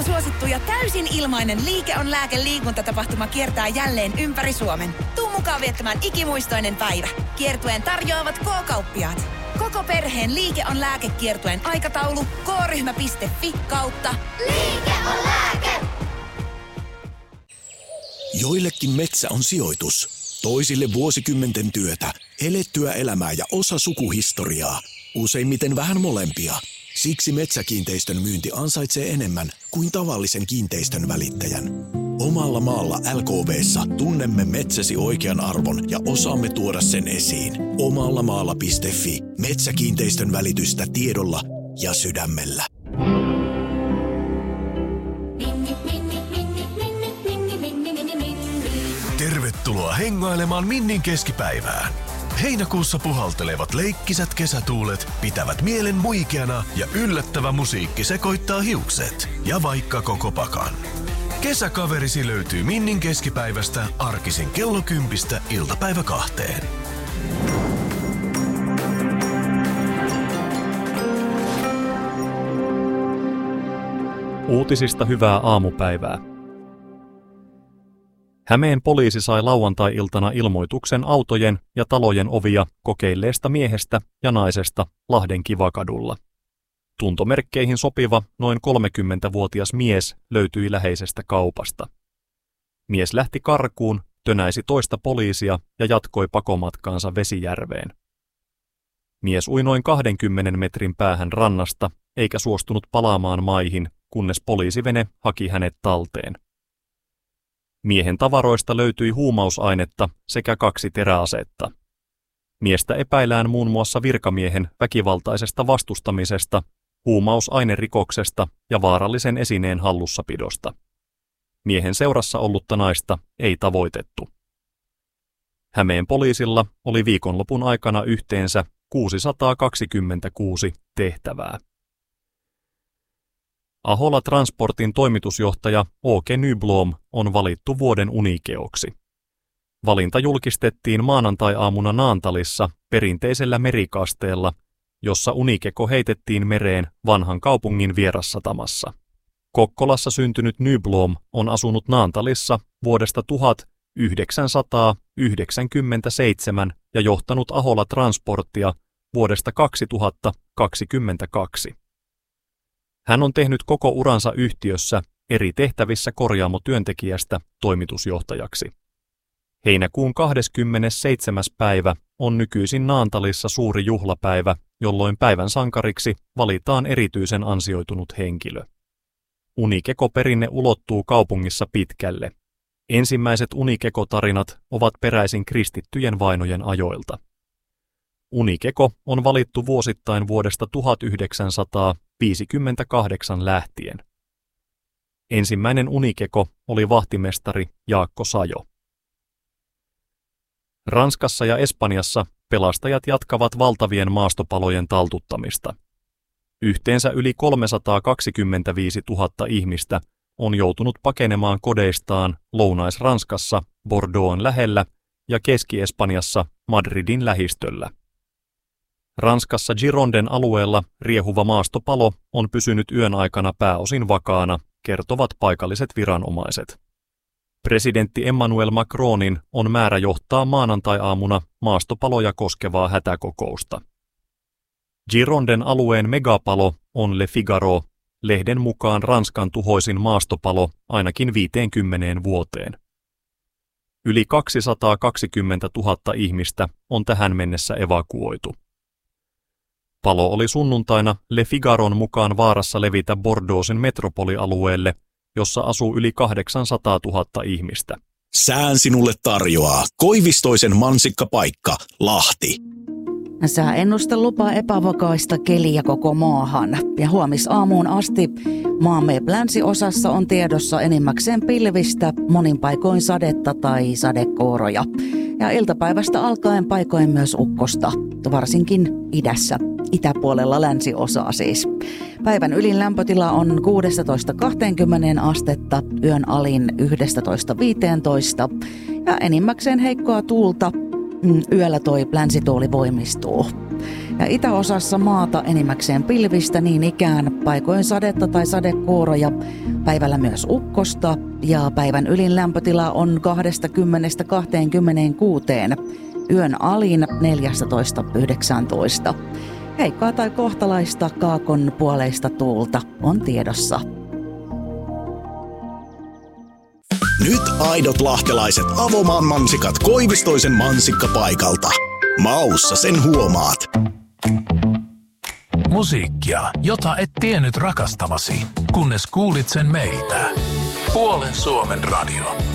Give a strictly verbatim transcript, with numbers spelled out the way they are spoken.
suosittu ja täysin ilmainen Liike on lääke -liikuntatapahtuma kiertää jälleen ympäri Suomen. Tuu mukaan viettämään ikimuistoinen päivä. Kiertueen tarjoavat K-kauppiaat. Koko perheen Liike on lääkekiertueen aikataulu k-ryhmä piste fi kautta Liike on lääke! Joillekin metsä on sijoitus, toisille vuosikymmenten työtä, elettyä elämää ja osa sukuhistoriaa. Useimmiten vähän molempia. Siksi Metsäkiinteistön myynti ansaitsee enemmän kuin tavallisen kiinteistön välittäjän. Omalla maalla L K V:ssä tunnemme metsäsi oikean arvon ja osaamme tuoda sen esiin. Omallamaalla piste fi. Metsäkiinteistön välitystä tiedolla ja sydämellä. Tervetuloa hengailemaan Minnin keskipäivään. Heinäkuussa puhaltelevat leikkisät kesätuulet pitävät mielen muikeana ja yllättävä musiikki sekoittaa hiukset ja vaikka koko pakan. Kesäkaverisi löytyy Minnin keskipäivästä arkisin kello kympistä iltapäivä kahteen. Uutisista hyvää aamupäivää. Hämeen poliisi sai lauantai-iltana ilmoituksen autojen ja talojen ovia kokeilleesta miehestä ja naisesta Lahden Kivakadulla. Tuntomerkkeihin sopiva noin kolmekymmentävuotias mies löytyi läheisestä kaupasta. Mies lähti karkuun, tönäisi toista poliisia ja jatkoi pakomatkaansa Vesijärveen. Mies ui noin kahdenkymmenen metrin päähän rannasta eikä suostunut palaamaan maihin, kunnes poliisivene haki hänet talteen. Miehen tavaroista löytyi huumausainetta sekä kaksi teräasetta. Miestä epäillään muun muassa virkamiehen väkivaltaisesta vastustamisesta, huumausainerikoksesta ja vaarallisen esineen hallussapidosta. Miehen seurassa ollutta naista ei tavoitettu. Hämeen poliisilla oli viikonlopun aikana yhteensä kuusisataakaksikymmentäkuusi tehtävää. Ahola Transportin toimitusjohtaja Åke Nyblom on valittu vuoden unikeoksi. Valinta julkistettiin maanantai-aamuna Naantalissa perinteisellä merikasteella, jossa unikeko heitettiin mereen vanhan kaupungin vierassatamassa. Kokkolassa syntynyt Nyblom on asunut Naantalissa vuodesta tuhatyhdeksänsataayhdeksänkymmentäseitsemän ja johtanut Ahola Transporttia vuodesta kaksituhattakaksikymmentäkaksi. Hän on tehnyt koko uransa yhtiössä eri tehtävissä korjaamotyöntekijästä toimitusjohtajaksi. Heinäkuun kahdeskymmenesseitsemäs päivä on nykyisin Naantalissa suuri juhlapäivä, jolloin päivän sankariksi valitaan erityisen ansioitunut henkilö. Unikeko-perinne ulottuu kaupungissa pitkälle. Ensimmäiset unikeko-tarinat ovat peräisin kristittyjen vainojen ajoilta. Unikeko on valittu vuosittain vuodesta tuhatyhdeksänsataaviisikymmentäkahdeksan lähtien. Ensimmäinen unikeko oli vahtimestari Jaakko Sajo. Ranskassa ja Espanjassa pelastajat jatkavat valtavien maastopalojen taltuttamista. Yhteensä yli kolmesataakaksikymmentäviisituhatta ihmistä on joutunut pakenemaan kodeistaan Lounais-Ranskassa Bordeaux'n lähellä ja Keski-Espanjassa Madridin lähistöllä. Ranskassa Gironden alueella riehuva maastopalo on pysynyt yön aikana pääosin vakaana, kertovat paikalliset viranomaiset. Presidentti Emmanuel Macronin on määrä johtaa maanantai-aamuna maastopaloja koskevaa hätäkokousta. Gironden alueen megapalo on Le Figaro, lehden mukaan Ranskan tuhoisin maastopalo ainakin viiteenkymmeneen vuoteen. Yli kaksisataakaksikymmentätuhatta ihmistä on tähän mennessä evakuoitu. Palo oli sunnuntaina Le Figaron mukaan vaarassa levitä Bordeaux'n metropolialueelle, jossa asuu yli kahdeksansataatuhatta ihmistä. Sään sinulle tarjoaa Koivistoisen mansikkapaikka, Lahti. Sääennuste lupaa epävakaista keliä koko maahan ja huomisaamuun asti maamme länsiosassa on tiedossa enimmäkseen pilvistä, monin paikoin sadetta tai sadekooroja. Ja iltapäivästä alkaen paikoin myös ukkosta, varsinkin idässä, itäpuolella länsiosaa siis. Päivän ylin lämpötila on kuusitoista kaksikymmentä astetta, yön alin yksitoista viisitoista ja enimmäkseen heikkoa tuulta. Yöllä toi länsituuli voimistuu. Ja itäosassa maata enimmäkseen pilvistä, niin ikään paikoin sadetta tai sadekuuroja. Päivällä myös ukkosta ja päivän ylin lämpötila on kaksikymmentä kaksikymmentäkuusi. Yön alin neljätoista yhdeksäntoista. Heikkoa tai kohtalaista kaakon puoleista tuulta on tiedossa. Nyt aidot lahtelaiset Avomaan mansikat Koivistoisen mansikkapaikalta. Maussa sen huomaat. Musiikkia, jota et tiennyt rakastavasi, kunnes kuulit sen meiltä. Puolen Suomen radio.